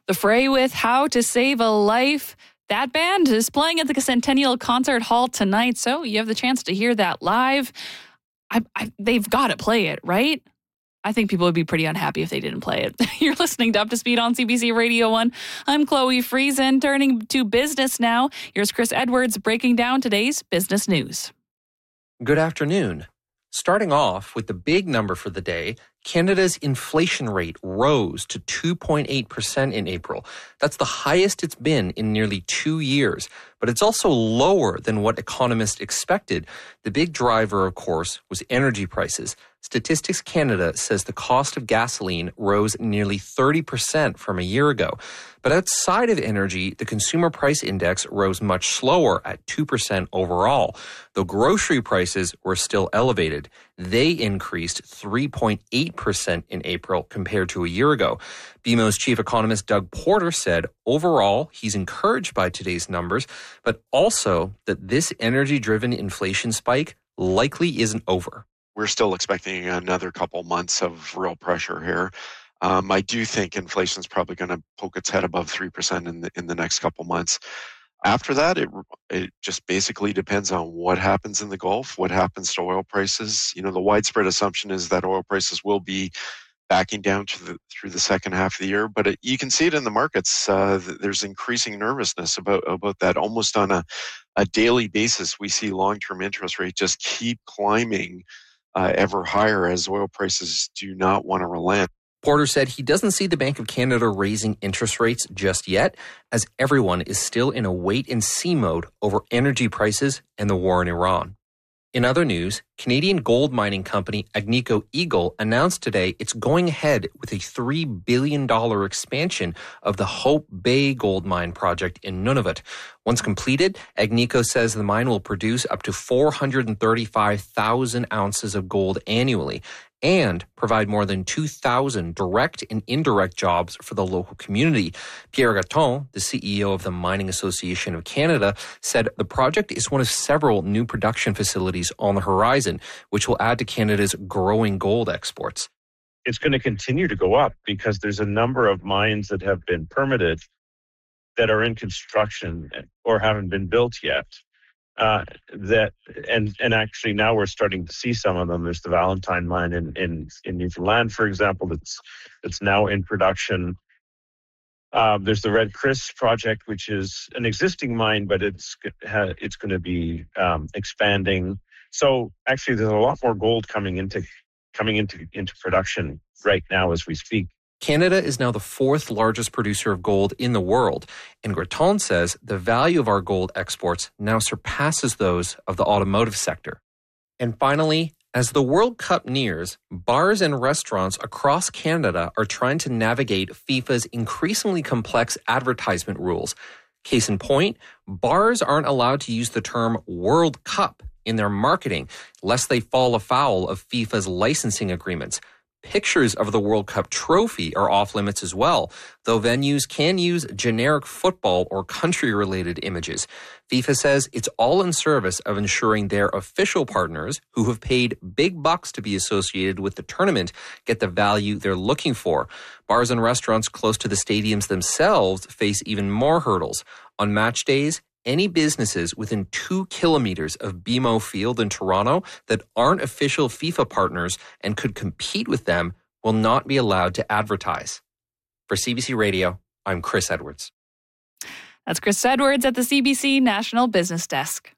The Fray with How to Save a Life. That band is playing at the Centennial Concert Hall tonight, so you have the chance to hear that live. They've got to play it, right? I think people would be pretty unhappy if they didn't play it. You're listening to Up to Speed on CBC Radio 1. I'm Chloe Friesen. Turning to business now. Here's Chris Edwards breaking down today's business news. Good afternoon. Starting off with the big number for the day, Canada's inflation rate rose to 2.8% in April. That's the highest it's been in nearly 2 years, but it's also lower than what economists expected. The big driver, of course, was energy prices. Statistics Canada says the cost of gasoline rose nearly 30% from a year ago. But outside of energy, the consumer price index rose much slower at 2% overall, though grocery prices were still elevated. They increased 3.8% in April compared to a year ago. BMO's chief economist Doug Porter said overall he's encouraged by today's numbers, but also that this energy-driven inflation spike likely isn't over. We're still expecting another couple months of real pressure here. I do think inflation is probably going to poke its head above 3% in the next couple months. After that, it just basically depends on what happens in the Gulf, what happens to oil prices. The widespread assumption is that oil prices will be backing down through the second half of the year, but you can see it in the markets. There's increasing nervousness about that. Almost on a daily basis, we see long-term interest rates just keep climbing ever higher as oil prices do not want to relent. Porter said he doesn't see the Bank of Canada raising interest rates just yet, as everyone is still in a wait-and-see mode over energy prices and the war in Iran. In other news, Canadian gold mining company Agnico Eagle announced today it's going ahead with a $3 billion expansion of the Hope Bay gold mine project in Nunavut. Once completed, Agnico says the mine will produce up to 435,000 ounces of gold annually and provide more than 2,000 direct and indirect jobs for the local community. Pierre Gatton, the CEO of the Mining Association of Canada, said the project is one of several new production facilities on the horizon, which will add to Canada's growing gold exports. It's going to continue to go up because there's a number of mines that have been permitted that are in construction or haven't been built yet. Actually now we're starting to see some of them. There's the Valentine mine in Newfoundland, for example, that's now in production. There's the Red Chris project, which is an existing mine, but it's going to be expanding. So actually, there's a lot more gold coming into production right now as we speak. Canada is now the fourth largest producer of gold in the world, and Graton says the value of our gold exports now surpasses those of the automotive sector. And finally, as the World Cup nears, bars and restaurants across Canada are trying to navigate FIFA's increasingly complex advertisement rules. Case in point, bars aren't allowed to use the term World Cup in their marketing, lest they fall afoul of FIFA's licensing agreements. Pictures of the World Cup trophy are off limits as well, though venues can use generic football or country-related images. FIFA says it's all in service of ensuring their official partners, who have paid big bucks to be associated with the tournament, get the value they're looking for. Bars and restaurants close to the stadiums themselves face even more hurdles. On match days, any businesses within 2 kilometers of BMO Field in Toronto that aren't official FIFA partners and could compete with them will not be allowed to advertise. For CBC Radio, I'm Chris Edwards. That's Chris Edwards at the CBC National Business Desk.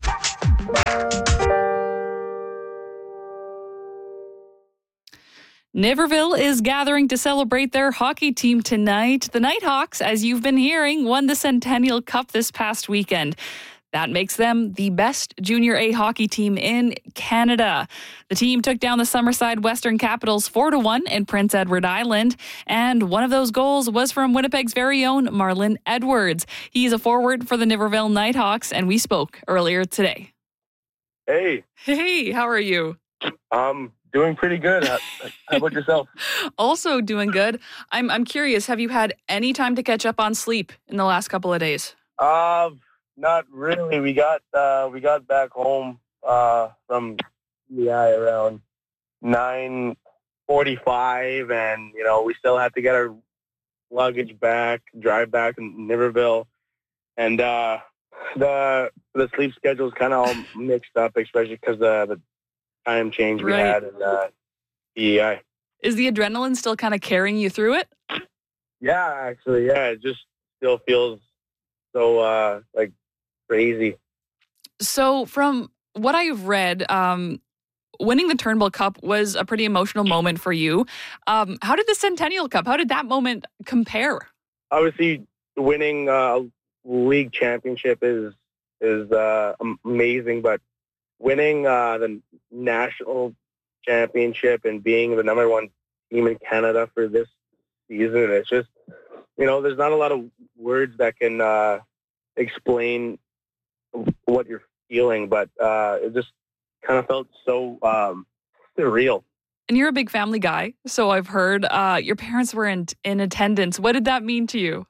Niverville is gathering to celebrate their hockey team tonight. The Nighthawks, as you've been hearing, won the Centennial Cup this past weekend. That makes them the best Junior A hockey team in Canada. The team took down the Summerside Western Capitals 4-1 in Prince Edward Island, and one of those goals was from Winnipeg's very own Marlon Edwards. He's a forward for the Niverville Nighthawks, and we spoke earlier today. Hey. Hey, how are you? Doing pretty good. How about yourself? Also doing good. I'm curious, have you had any time to catch up on sleep in the last couple of days? Not really. We got back home from CI around 9:45, and we still had to get our luggage back, drive back to Niverville, and the sleep schedule is kind of all mixed up, especially because the time change we Right. had in PEI. Is the adrenaline still kind of carrying you through it? Yeah, actually, yeah, it just still feels so like crazy. So from what I've read, winning the Turnbull Cup was a pretty emotional moment for you. How did the Centennial Cup, how did that moment compare? Obviously, winning league championship is amazing, but winning the national championship and being the number one team in Canada for this season, it's just, there's not a lot of words that can explain what you're feeling, but it just kind of felt so surreal. And you're a big family guy, so I've heard your parents were in attendance. What did that mean to you?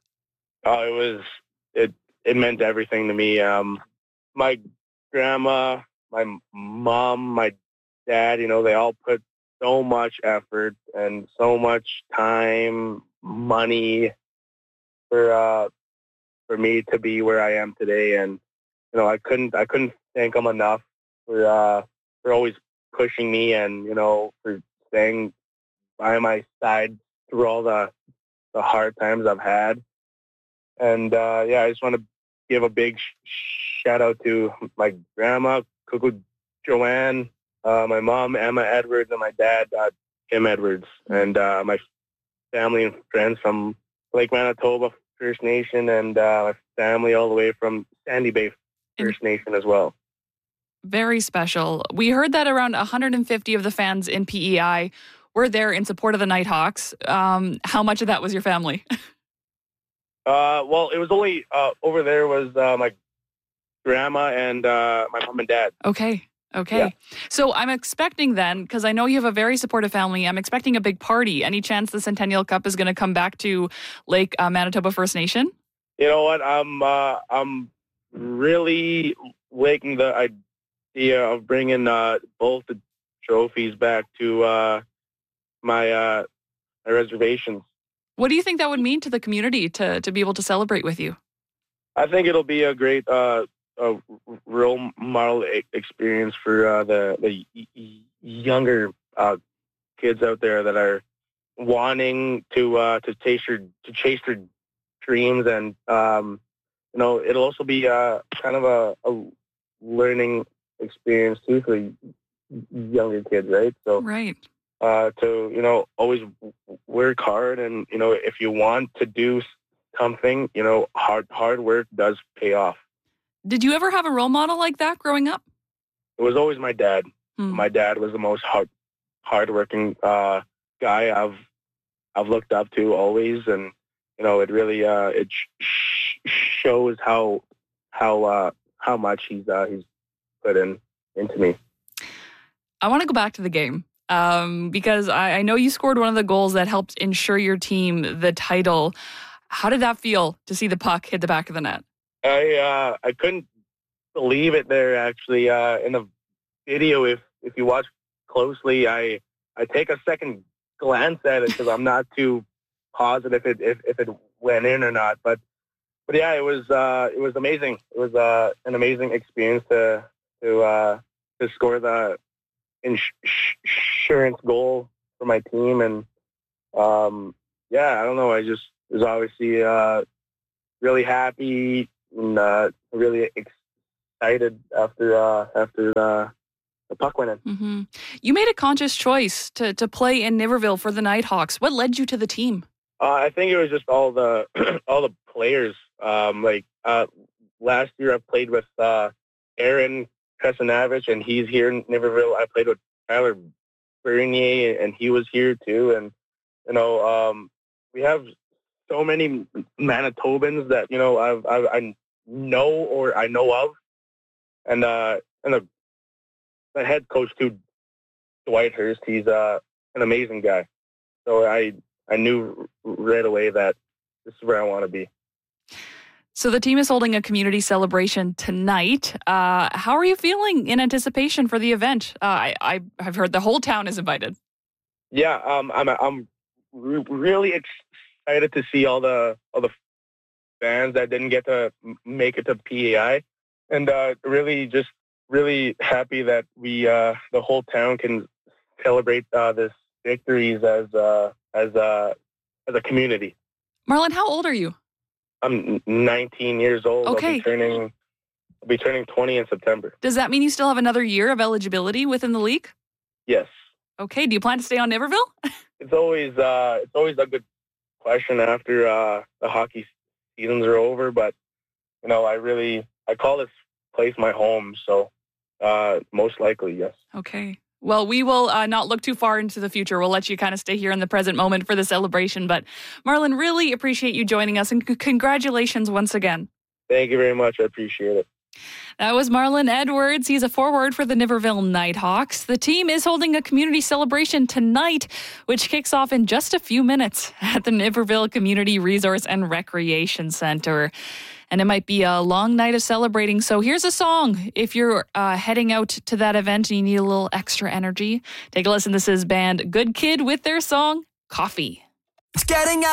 It meant everything to me. My grandma, my mom, my dad, they all put so much effort and so much time, money for me to be where I am today. And I couldn't thank them enough for always pushing me and for staying by my side through all the hard times I've had. And I just want to give a big shout out to my grandma, Cuckoo Joanne, my mom, Emma Edwards, and my dad, Tim Edwards, and my family and friends from Lake Manitoba First Nation, and my family all the way from Sandy Bay First Nation as well. Very special. We heard that around 150 of the fans in PEI were there in support of the Nighthawks. How much of that was your family? Well, it was only over there was my grandma and my mom and dad. Okay. Yeah. So I'm expecting then, because I know you have a very supportive family, I'm expecting a big party. Any chance the Centennial Cup is going to come back to Lake Manitoba First Nation? You know what? I'm really liking the idea of bringing both the trophies back to my reservations. What do you think that would mean to the community to be able to celebrate with you? I think it'll be a great role model experience for the younger kids out there that are wanting to chase their dreams, and it'll also be kind of a learning experience too for younger kids, right? So Right. To always work hard, and if you want to do something, hard work does pay off. Did you ever have a role model like that growing up? It was always my dad. My dad was the most hardworking guy I've looked up to always, and it really it shows how much he's put into me. I want to go back to the game. Because I know you scored one of the goals that helped ensure your team the title. How did that feel to see the puck hit the back of the net? I couldn't believe it there, actually. In the video, if you watch closely, I take a second glance at it because I'm not too positive if it went in or not. But yeah, it was amazing. It was an amazing experience to score the insurance goal for my team, and I don't know, I just was obviously really happy and really excited after the puck went in. Mm-hmm. You made a conscious choice to play in Niverville for the Nighthawks. What led you to the team? I think it was just all the all the players. Last year I played with Aaron Kresanavich, and he's here in Niverville. I played with Tyler Bernier, and he was here too. And we have so many Manitobans that I know of, and the head coach too, Dwight Hurst. He's an amazing guy. So I knew right away that this is where I want to be. So the team is holding a community celebration tonight. How are you feeling in anticipation for the event? I've heard the whole town is invited. Yeah, I'm really excited to see all the fans that didn't get to make it to PEI, and really happy that we the whole town can celebrate this victories as a community. Marlon, how old are you? I'm 19 years old. Okay. I'll be turning 20 in September. Does that mean you still have another year of eligibility within the league? Yes. Okay. Do you plan to stay on Niverville? It's always a good question after the hockey seasons are over, but I call this place my home, so most likely yes. Okay. Well, we will not look too far into the future. We'll let you kind of stay here in the present moment for the celebration. But Marlon, really appreciate you joining us, and congratulations once again. Thank you very much. I appreciate it. That was Marlon Edwards. He's a forward for the Niverville Nighthawks. The team is holding a community celebration tonight, which kicks off in just a few minutes at the Niverville Community Resource and Recreation Center. And it might be a long night of celebrating. So here's a song. If you're heading out to that event and you need a little extra energy, take a listen. This is band Good Kid with their song, Coffee. It's getting